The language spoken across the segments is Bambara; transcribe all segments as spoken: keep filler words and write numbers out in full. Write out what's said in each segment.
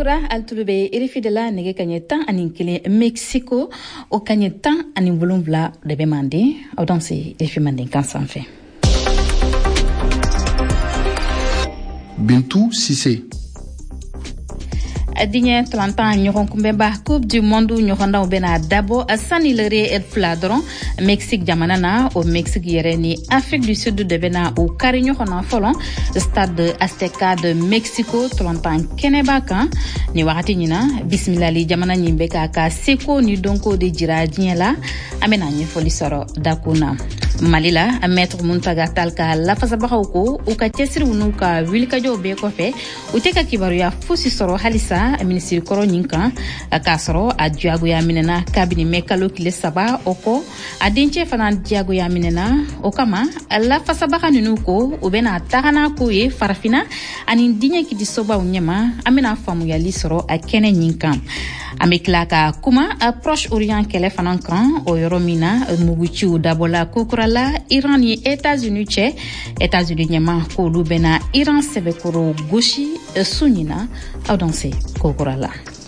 Segura altulube irifi de la nege kanyeta aninkile Mexico o kanyeta animbulumvla de bemandi au dansi irifi mandin kansanfe. Bintou Sissé. Adinye trente nyoron kumbemba Coupe du Monde nyoronda ubena dabo asani lere el fladron Mexique jamanana au Mexique yereni Afrique du Sud de bena au Carigno hona folon stade Azteca de Mexico trente kenebaka ni wakati nyina bismillah li jamana nyimbeka ka seko ni donko de jira la amena nyi foli soro dakuna Malila maître Muntaga Talka la fasabako ko u ka tesiri unuka wilika jo be ko fe uteka kibaru ya fusi soro halisa ministre koro nyinka kasoro adjago ya minena kabini mekalo kile saba oko adinche fanan diago ya minena okama la fasabaka nunuko ubena tagana ko ye farafina ani dinye ki disoba unyema amena famu ya lisoro akene nyinka ameklaka kuma approche orient kele fanan kan o yoromina muguchi dabola kokurala Iran ni États-Unis che États-Unis nyama ko lubena Iran sebekoro goshi sunina au danse kokurala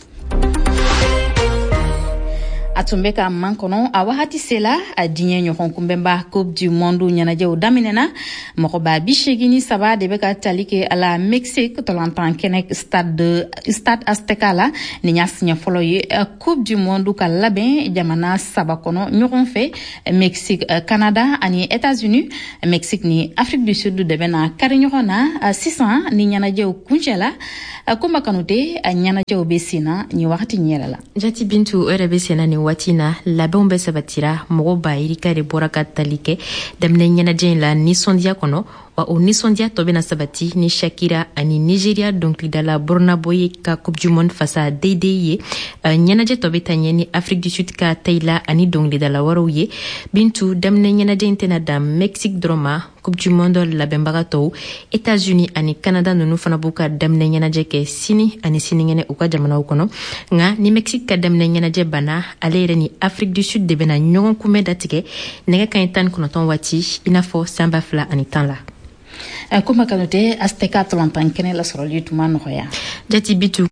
Atumbeka mankono awahati sela adinye nyohon kumbemba Coupe du Monde nyanaje udaminena mokoba bishegini saba debeka talike ala Mexique tolantan kenek stade de stade Azteca la ninyas nya foloye Coupe du Monde ka laben jamana saba kono nyohon fe Mexique Canada ani États-Unis Mexique ni Afrique du Sud debena karinyohona six cents ni nyanaje kunjela kumba kanute nyanaje obesina ni wakati nyela jati bintu erebesina ni watina labombe sabatira mogoba irika de boraka talike damne nyanaje la ni sondia kono wa onisondia tobena sabati ni Shakira ani Nigeria donc dala Borna Boye ka Coupe du Monde face à D D I uh, nyanaje tobeta ni Afrique du Sud ka Taila ani donc dala warouye bintu damne nyanaje intena da Mexique droma Coupe du Monde la bembagato États-Unis ani Canada nonu fana buka damne nyanaje ke sini ani sini ngene uka jamana ukono nga ni Mexique ka damne nyanaje bana alere ni Afrique du Sud de bena nyon kume datike nega kantan konoton wati inafo samba fla ani tanla Kuma kanote Azteca tolantan kene la soroli tuma noya jati bitu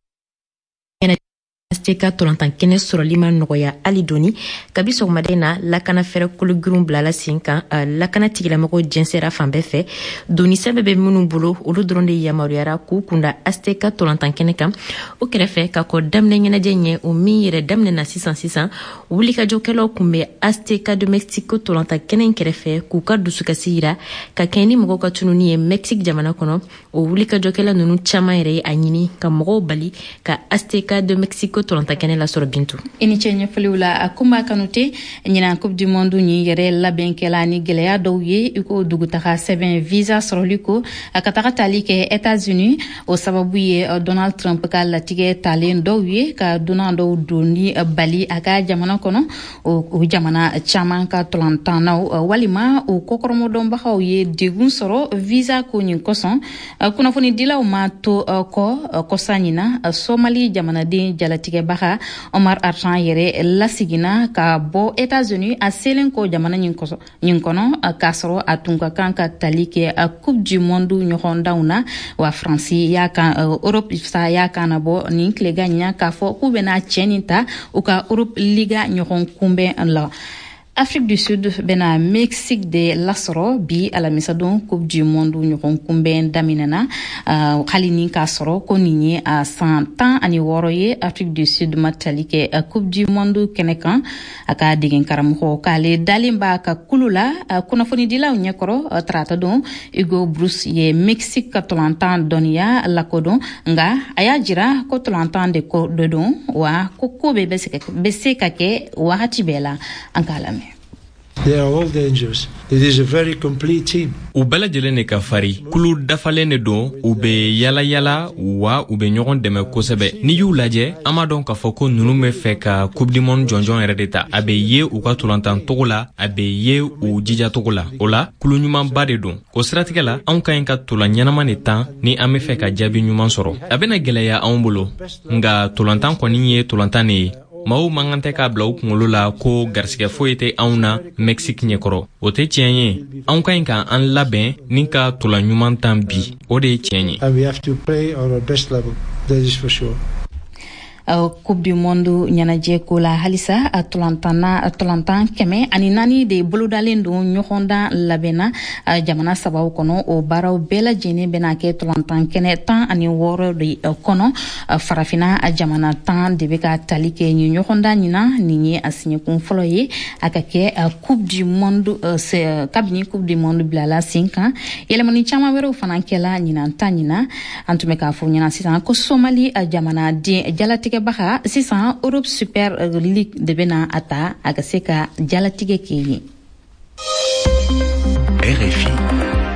Azteca tolantan kene soroli man noya alidoni kabiso madena lakana fere kulu grum blala cinq ans lakana tigila mako jensera fambe fe doni sebebe munu bolo olu dronde yamariara ku kunda Azteca tolantan kene kam o kerefe ka ko damne ngena jenye o mi yere damne na six cents six cents wuli ka jokelo kumbe Azteca de Mexico tolantan kene kerefe ku ka dusuka sira ka keni mako ka tununi e Mexique jamana kono o wuli ka jokela nunu chama ere anyini ka mako bali ka Azteca de Mexico tolanta kene la soro bintu ini chenye fliula akuma kanute nyina Coupe du Monde ni yere la benkela ni gelea dowye iko dugutaka seven visa soroliko akataka talike États-Unis o sababu ye Donald Trump ka latige talen dowye ka Donald doni bali aka jamana kono o jamana chaman ka tolanta na walima o kokoromo domba ye degun soro visa ko nyin koson kuna foni dila o mato ko kosanyina Somali jamana de jalati baha Omar Archan yere lasigina ka bo États-Unis a selenko jamana nyinkoso nyinkono kasro atunga kanka talike a Coupe du Monde nyorondauna wa France ya kan Europe sa ya kana bo ni klega nya ka fo kubena cheninta uka Europe liga nyoron kumbe la Afrique du Sud bena Mexique de lasoro bi ala misadon Coupe du Monde nyokon kumben daminana uh, halini kasoro konini a cent ans ani woroye Afrique du Sud matalike uh, Coupe du Monde kenekan aka digen karamho kale dalimba ka kulula uh, kuna foni dila nyakoro uh, trata don Hugo Bruce ye Mexique tolantan donia lakodon nga aya jira ko tolantan de ko dodon wa ko ko be beseke beseka ke wakati bela ankalame They are all dangerous. It is a very complete team. U bɛɛ lajɛlen de ka fari kulu dafalen de don u bɛ yala yala wa u bɛ ɲɔgɔn dɛmɛ kosɛbɛ n'i y'u lajɛ an b'a dɔn k'a fɔ ko ninnu bɛ fɛ ka Coupe du Monde jɔnjɔn yɛrɛ de ta a bɛ ye u ka tolantan togo la a bɛ ye u jija togo la o la kulu ɲumanba de don o siratigɛ la anw ka ɲi ka tolan ɲɛnama de tan ni an bɛ fɛ ka jaabi ɲuman sɔrɔ a bɛna gɛlɛya anw bolo nka tolantan kɔni ye tolantan de ye Maaw mangan tɛ k'a bila u kunkolo la ko garisɛgɛ foyi tɛ anw na Mexique ɲɛkɔrɔ o tɛ tiɲɛ ye anw ka ɲi ka an labɛn ni ka tolan ɲuman tan bi o de ye tiɲɛ ye And we have to play on our best level. That is for sure. Coupe du Monde ɲɛnajɛ ko la halisa tolantana tolantan kɛmɛ ani naani de bolodalen don ɲɔgɔndan labɛnna jamana sabaw kɔnɔ o baaraw bɛɛ lajɛlen bɛna kɛ tolantan kɛnɛ tan ani wɔɔrɔ de kɔnɔ farafina jamana tan de bɛ ka tali kɛ nin ɲɔgɔndan ɲina nin ye a siɲɛkun fɔlɔ ye a ka kɛ Coupe du Monde kabini Coupe du Monde bilala sen kan yɛlɛmani caman wɛrɛw fana kɛla ɲinan ta ɲina an tun bɛ k'a fɔ ɲɛna sisan ko Somali jamana den jalatigɛbaga sisan Europe Super League de bɛna a ta a ka se ka jalatigɛ kɛ yen. R F I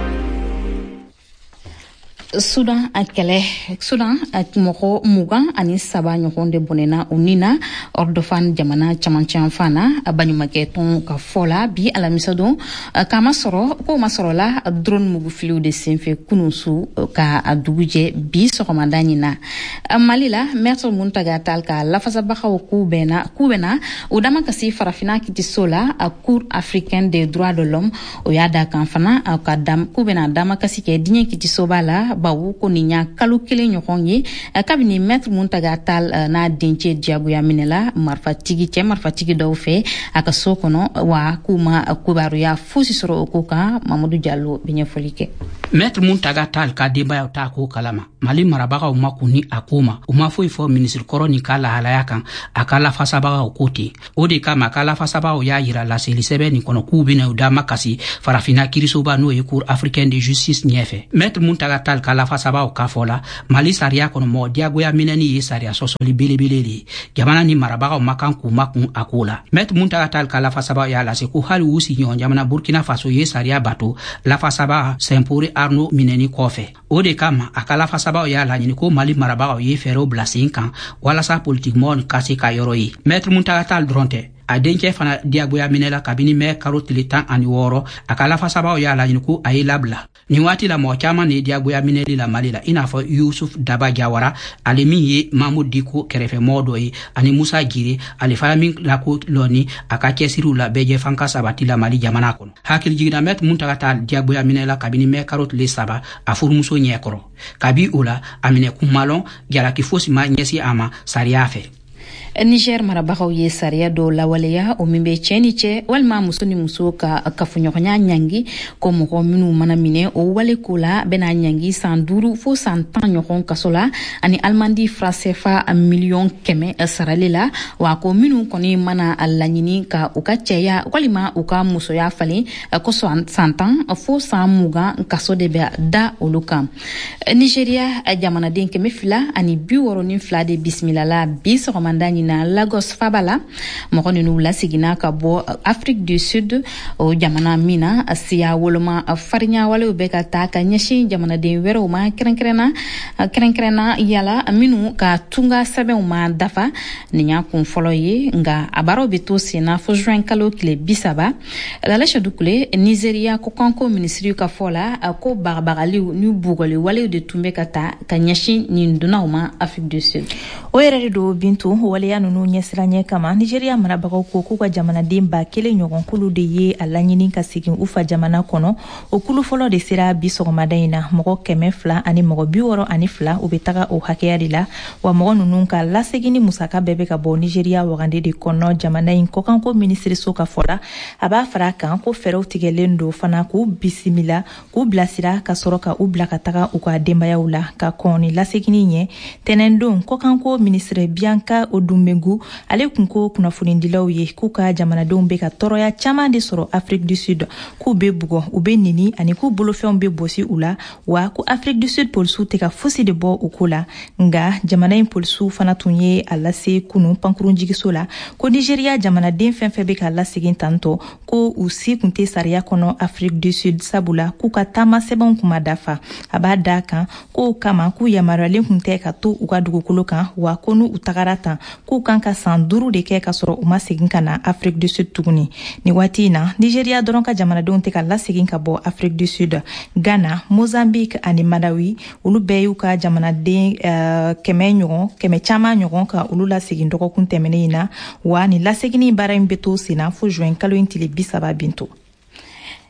Sudan a kɛlɛ Sudan a mɔgɔ mugan ani saba ɲɔgɔn de bɔnɛna u ni na Ordofan jamana camancɛ fana a baɲumankɛ tɔn ka fɔ la bi alamisa don k'a ma sɔrɔ k'o ma sɔrɔ la drone mugufiliw de senfɛ kunun su ka a dugu jɛ bi sɔgɔmada ɲin na Mali la Maître Muntaga Tall ka lafasabagaw k'u bɛna k'u bɛna u dama kasi farafina kitiso la a Cour africaine des droits de l'homme o y'a da kan fana ka dam k'u bɛna dama kasi kɛ diɲɛ kitisoba la bawo ko nin y'a kalo kelen ɲɔgɔn ye kabini Maître Muntaga Tall n'a dencɛ diyagoya minɛla marifatigi cɛ marifatigi dɔw fɛ a ka so kɔnɔ wa k'u ma kibaruya fosi sɔrɔ o ko kan Mamadou Diallo bɛ ɲɛfɔli kɛ. Maître Muntaga Tall ka denbayaw t'a ko kalama Mali marabagaw ma kun ni a ko ma u ma foyi fɔ ministre kɔrɔ ni ka lahalaya kan a ka lafasabagaw ko ten o de kama a ka lafasabagaw y'a yira laseli sɛbɛn nin kɔnɔ k'u bɛna u dama kasi farafina kirisoba n'o ye Cour africaine de justice ɲɛfɛ. Maître Muntaga Tall ka lafasabaw k'a fɔ la Mali sariya kɔnɔ mɔgɔ diyagoya minɛni ye sariya sɔsɔli belebele de ye jamana ni marabagaw ma kan k'u ma kun a ko la. Maître Muntaga Tall ka lafasabaw y'a lase ko hali u sigiɲɔgɔn jamana Burkina Faso ye sariya bato lafasaba Saint-Paul Arnaud minɛni kɔfɛ o de kama a ka lafasabaw y'a laɲini ko Mali marabagaw ye fɛɛrɛw bila sen kan walasa politikimɔgɔw ka se ka yɔrɔ ye. Maître Muntaga Tall dɔrɔn tɛ a dencɛ fana diyagoya minɛla kabini mɛ karo tile tan ani wɔɔrɔ a ka lafasabaw y'a laɲini ko a ye labila nin waati la mɔgɔ caman de diyagoya minɛli la Mali la i n'a fɔ Yusuf Daba Jawara ale min ye Mamadou Diko kɛrɛfɛmɔgɔ dɔ ye ani Musa Gire ale fana min lako lɔni a ka cɛsiriw la bɛɛ jɛfan ka sabati la Mali jamana kɔnɔ. Hakilijiginna Maître Muntaga Tall diyagoya minɛla kabini mɛ karo tile saba a furumuso ɲɛkɔrɔ kabi o la a minɛ kumalɔn jalaki fosi ma ɲɛsi a ma sariya fɛ. Niger marabagaw ye sariya dɔw lawaleya o min bɛ cɛ ni cɛ walima muso ni muso ka kafoɲɔgɔnya ɲangi ko mɔgɔ minnu mana minɛ o wale ko la bɛna ɲangi san duuru fo san tan ɲɔgɔn kaso la ani alimandi fra sefa miliyɔn kɛmɛ sarali la wa ko minnu kɔni mana a laɲini ka u ka cɛya walima u ka musoya falen kosɔn san tan fo san mugan kaso de bɛ da olu kan. Nigeria jamanaden kɛmɛ fila ani bi wɔɔrɔ ni fila de bisimilala bi sɔgɔmada ɲin na Lagos Fabala mɔgɔ ninnu lasigina ka bɔ Afrique du Sud o jamana min na siya woloma farinya walew bɛ ka taa ka ɲɛsin jamanaden wɛrɛw ma kɛrɛnkɛrɛnna kɛrɛnkɛrɛnna yala minnu ka tunga sɛbɛnw ma dafa nin y'a kun fɔlɔ ye nka a baaraw bɛ to senna fo juin kalo tile bi saba Lalasha Dukule Nigeria ko kanko ministri ka fɔ la ko bagabagaliw ni bugɔli walew de tun bɛ ka taa ka ɲɛsin nin dunnaw ma Afrique du Sud. O yɛrɛ de do Bintu waleya nunu ɲɛsiranya kama Nigeria marabagaw ko k'u ka jamanaden ba kelen ɲɔgɔn kulu de ye a laɲini ka segin u fa jamana kɔnɔ o kulu fɔlɔ de sera bi sɔgɔmada in na mɔgɔ kɛmɛ fila ani mɔgɔ bi wɔɔrɔ ani fila u bɛ taga o hakɛya de la wa mɔgɔ nunu ka lasegini musaka bɛɛ bɛ ka bɔ Nigeria wagande de kɔnɔ jamana in kɔkanko minisiriso ka fɔ la a b'a fara kan ko fɛɛrɛw tigɛlen do fana k'u bisimila k'u bilasira ka sɔrɔ ka u bila ka taga u ka denbayaw la ka kɔn ni lasegini ɲɛ tɛnɛndon kɔkanko minisiri Bianca Odumegu ale kun ko kunnafonidilaw ye k'u ka jamanadenw bɛ ka tɔɔrɔya caman de sɔrɔ Afrique du Sud k'u bɛ bugɔ u bɛ nini ani k'u bolofɛnw bɛ bosi u la wa ko Afrique du Sud polisiw tɛ ka fosi de bɔ u ko la nka jamana in polisiw fana tun ye a lase kunu pankurunjigiso la ko Nigeria jamanaden fɛn fɛn bɛ ka lasegin tantɔ ko u si kun tɛ sariya kɔnɔ Afrique du Sud sabula k'u ka taama sɛbɛnw kun ma dafa a b'a da kan k'o kama k'u yamaruyalen kun tɛ ka to u ka dugukolo kan wa ko n'u tagara tan k'u kan ka san duuru de kɛ ka sɔrɔ u ma segin ka na Afrique du Sud tuguni ni waati in na Nigeria dɔrɔn ka jamanadenw tɛ ka lasegin ka bɔ Afrique du Sud Ghana Mozambique ani Malawi olu bɛɛ y'u ka jamanaden uh, kɛmɛ ɲɔgɔn kɛmɛ caman ɲɔgɔn ka olu lasegin dɔgɔkun tɛmɛnen in na wa ni lasegini baara in bɛ to senna fo juin kalo in tile bi saba Bintu.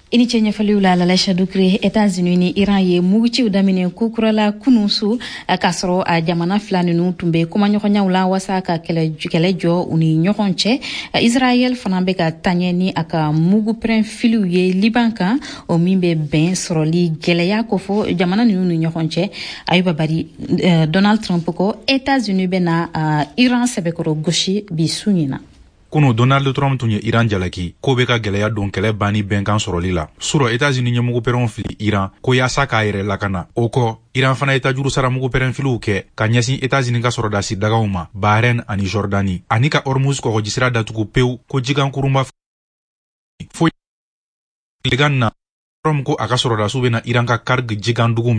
ini cɛ ɲɛfɔliw la Lalasha Dukure. États-Unis ni Iran ye muguciw daminɛ kukurala kununsu k'a sɔrɔ a jamana fila ninnu tun bɛ kumaɲɔgɔnyaw la wasa ka kɛlɛ kɛlɛ jɔ u ni ɲɔgɔn cɛ. Israel fana bɛ ka taɲɛ ni a ka mugupɛrɛn filiw ye Liban kan o min bɛ bɛn sɔrɔli gɛlɛya ko fɔ jamana ninnu ni ɲɔgɔn cɛ. Ayuba Bari, uh, Donald Trump ko États-Unis bɛna uh, Iran sɛbɛkɔrɔ gosi bi su ɲina. Kunu Donald Trump tun ye Iran jalaki ko bɛ ka gɛlɛya don kɛlɛ banni bɛnkan sɔrɔli la. Sura États-Unis ɲɛmugu pɛrɛnw fili Iran ko yaasa k'a yɛrɛ lakana. O kɔ Iran fana ye tajuru sara mugu pɛrɛn filiw kɛ ka ɲɛsin États-Unis ka sɔrɔdasi dagaw ma Bahrain ani Jordani ani ka Hormuz kɔgɔjisira datugu pewu ko jikan kurunba foyi legan na Trump ko a ka sɔrɔdasiw bɛna Iran ka Karg jikan dugu